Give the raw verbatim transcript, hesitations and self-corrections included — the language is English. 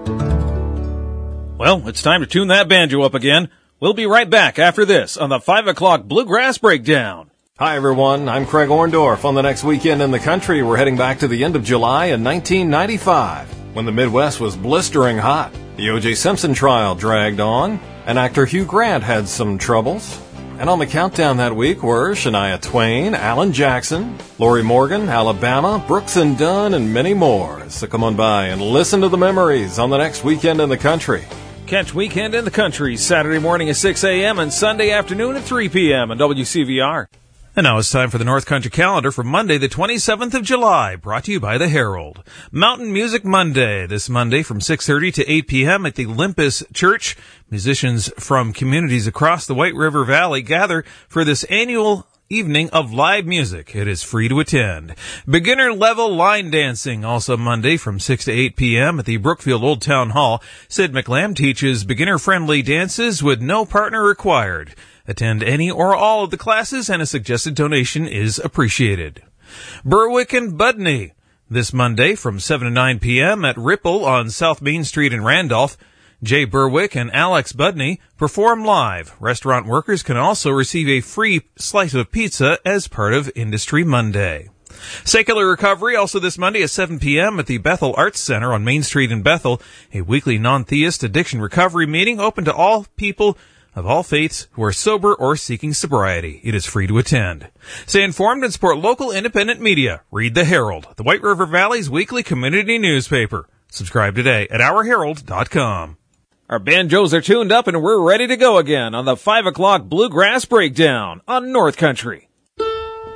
Well, it's time to tune that banjo up again. We'll be right back after this on the five o'clock Bluegrass Breakdown. Hi, everyone. I'm Craig Orndorff. On the next weekend in the country, we're heading back to the end of July in nineteen ninety-five, when the Midwest was blistering hot. The O J Simpson trial dragged on, and actor Hugh Grant had some troubles. And on the countdown that week were Shania Twain, Alan Jackson, Lori Morgan, Alabama, Brooks and Dunn, and many more. So come on by and listen to the memories on the next weekend in the country. Catch Weekend in the Country Saturday morning at six a.m. and Sunday afternoon at three p.m. on W C V R. And now it's time for the North Country Calendar for Monday, the twenty-seventh of July, brought to you by the Herald. Mountain Music Monday, this Monday from six thirty to eight p.m. at the Olympus Church. Musicians from communities across the White River Valley gather for this annual evening of live music. It is free to attend. Beginner level line dancing, also Monday from six to eight p.m. at the Brookfield Old Town Hall. Sid McLam teaches beginner-friendly dances with no partner required. Attend any or all of the classes, and a suggested donation is appreciated. Berwick and Budney, this Monday from seven to nine p.m. at Ripple on South Main Street in Randolph. Jay Berwick and Alex Budney perform live. Restaurant workers can also receive a free slice of pizza as part of Industry Monday. Secular Recovery, also this Monday at seven p.m. at the Bethel Arts Center on Main Street in Bethel, a weekly non-theist addiction recovery meeting open to all people of all faiths who are sober or seeking sobriety. It is free to attend. Stay informed and support local independent media. Read the Herald, the White River Valley's weekly community newspaper. Subscribe today at our herald dot com. Our banjos are tuned up and we're ready to go again on the five o'clock Bluegrass Breakdown on North Country.